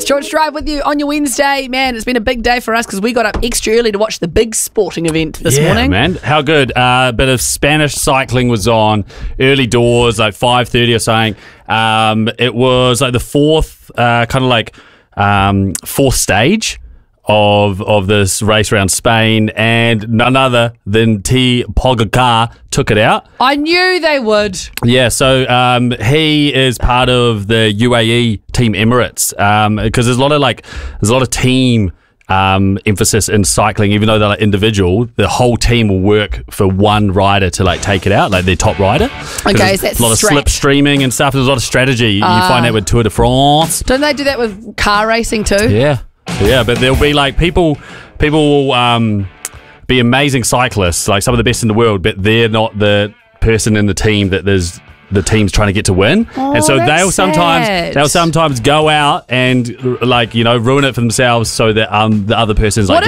George Drive with you on your Wednesday. Man, it's been a big day for us because we got up extra early to watch the big sporting event this morning. Man, how good. A bit of Spanish cycling was on, early doors, like 5:30 or something. It was like the fourth stage of this race around Spain, and none other than T. Pogacar took it out. I knew they would. Yeah, so he is part of the UAE Team Emirates because there's a lot of team emphasis in cycling. Even though they're like individual, the whole team will work for one rider to like take it out, like their top rider. Okay, is that a lot of slipstreaming and stuff. There's a lot of strategy. You find that with Tour de France. Don't they do that with car racing too? Yeah, but there'll be like people will be amazing cyclists, like some of the best in the world, but they're not the person in the team that the team's trying to get to win. And so they'll sometimes go out and ruin it for themselves so that the other person's like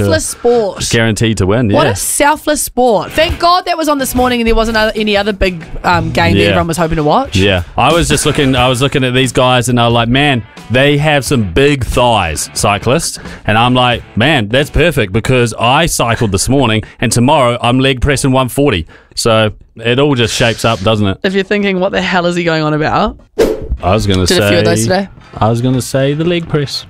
guaranteed to win. What a selfless sport. Thank God that was on this morning and there wasn't any other big game that everyone was hoping to watch. Yeah. I was looking at these guys and I was like, man, they have some big thighs, cyclists. And I'm like, man, that's perfect because I cycled this morning and tomorrow I'm leg pressing 140. So it all just shapes up, doesn't it? If you're thinking, what the hell is he going on about? I was going to say... Did a few of those today? I was going to say the leg press.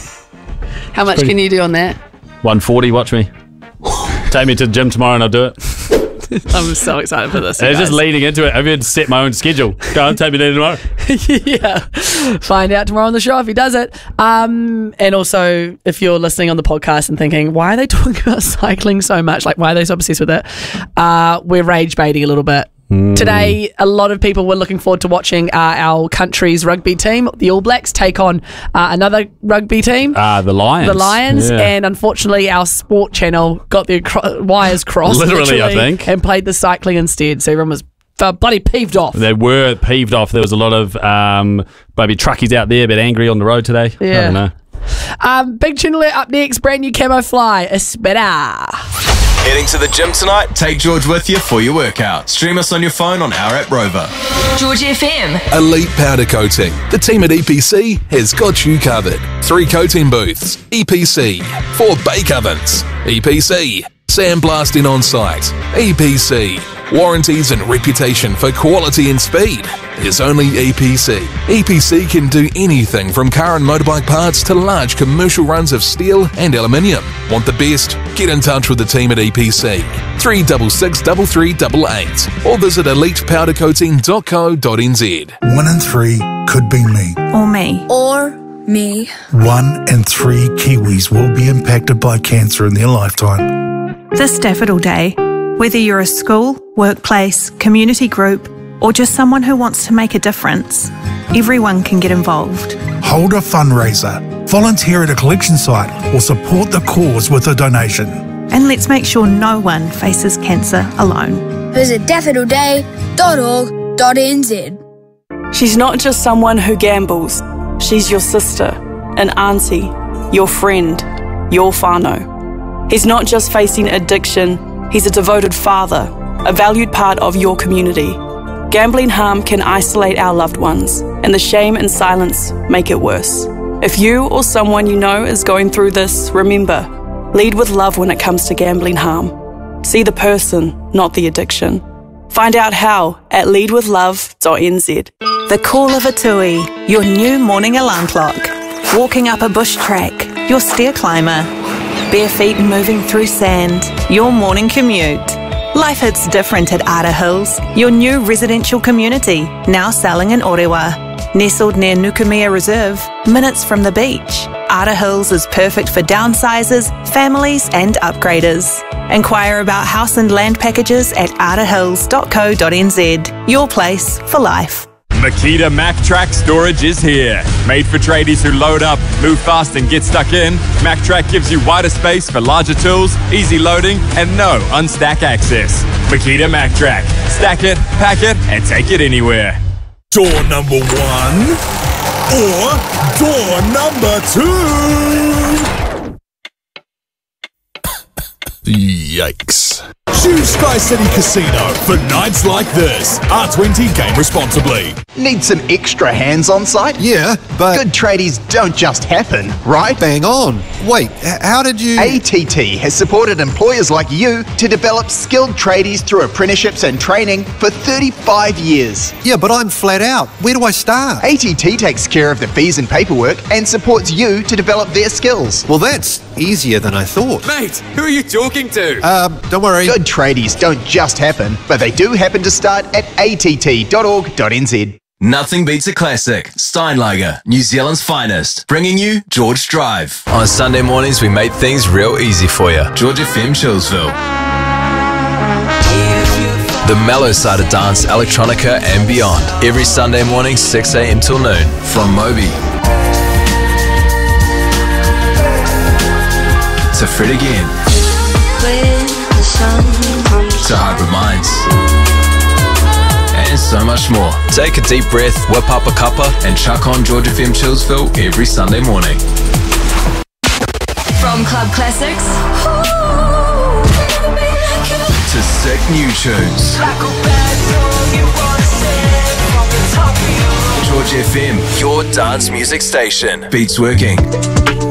How much can you do on that? 140, watch me. Take me to the gym tomorrow and I'll do it. I'm so excited for this. It's just leading into it. I've had to set my own schedule. Go on, take me there tomorrow. Yeah. Find out tomorrow on the show if he does it. And also, if you're listening on the podcast and thinking, why are they talking about cycling so much? Like, why are they so obsessed with it? We're rage baiting a little bit. Today, a lot of people were looking forward to watching our country's rugby team, the All Blacks, take on another rugby team. The Lions. The Lions, yeah. And unfortunately, our sport channel got their wires crossed. Literally, I think. And played the cycling instead, so everyone was bloody peeved off. They were peeved off. There was a lot of maybe truckies out there a bit angry on the road today. Yeah. I don't know. Big tune alert up next, brand new Camo Fly, Espera. Heading to the gym tonight? Take George with you for your workout. Stream us on your phone on our app Rover. George FM. Elite Powder Coating. The team at EPC has got you covered. 3 coating booths. EPC. 4 bake ovens. EPC. Sandblasting on site. EPC. Warranties and reputation for quality and speed is only EPC. EPC can do anything from car and motorbike parts to large commercial runs of steel and aluminium. Want the best? Get in touch with the team at EPC. 366 3388 or visit elitepowdercoating.co.nz. 1 in 3 could be me. Or me. Or me. 1 in 3 Kiwis will be impacted by cancer in their lifetime. This Daffodil Day, whether you're a school, workplace, community group, or just someone who wants to make a difference, everyone can get involved. Hold a fundraiser, volunteer at a collection site, or support the cause with a donation. And let's make sure no one faces cancer alone. Visit daffodilday.org.nz. She's not just someone who gambles. She's your sister, an auntie, your friend, your whānau. He's not just facing addiction, he's a devoted father, a valued part of your community. Gambling harm can isolate our loved ones, and the shame and silence make it worse. If you or someone you know is going through this, remember, lead with love when it comes to gambling harm. See the person, not the addiction. Find out how at leadwithlove.nz. The call of a tui, your new morning alarm clock. Walking up a bush track, your stair climber. Bare feet moving through sand, your morning commute. Life hits different at Ara Hills, your new residential community, now selling in Orewa. Nestled near Nukumea Reserve, minutes from the beach. Ara Hills is perfect for downsizers, families and upgraders. Inquire about house and land packages at arahills.co.nz. Your place for life. Makita MacTrack Storage is here. Made for tradies who load up, move fast and get stuck in, MacTrack gives you wider space for larger tools, easy loading and no unstack access. Makita MacTrack. Stack it, pack it and take it anywhere. Door number 1 or door number 2? Yikes. Choose Sky City Casino for nights like this. R20 game responsibly. Need some extra hands on site? Yeah, but... Good tradies don't just happen, right? Bang on. Wait, how did you... ATT has supported employers like you to develop skilled tradies through apprenticeships and training for 35 years. Yeah, but I'm flat out. Where do I start? ATT takes care of the fees and paperwork and supports you to develop their skills. Well, that's easier than I thought. Mate, who are you talking to? Don't worry. Good tradies don't just happen, but they do happen to start at att.org.nz. Nothing beats a classic. Steinlager, New Zealand's finest. Bringing you George Drive. On Sunday mornings, we make things real easy for you. George FM Chillsville. The mellow side of dance, electronica and beyond. Every Sunday morning, 6 a.m. till noon. From Moby to Fred again. To Hybrid Minds. And so much more. Take a deep breath, whip up a cuppa, and chuck on George FM Chillsville every Sunday morning. From club classics to sick new tunes. George FM, your dance music station. Beats working.